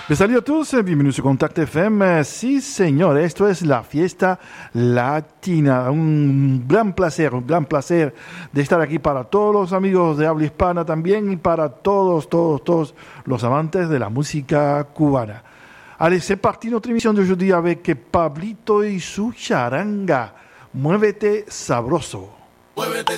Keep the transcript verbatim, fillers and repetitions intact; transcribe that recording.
Saludos a todos, bienvenidos a Contact F M. Sí, señor, esto es la fiesta latina. Un gran placer, un gran placer de estar aquí para todos los amigos de habla hispana también y para todos, todos, todos los amantes de la música cubana. Allez, c'est parti notre émission d'aujourd'hui avec Pablito y su charanga. Muévete sabroso. Muévete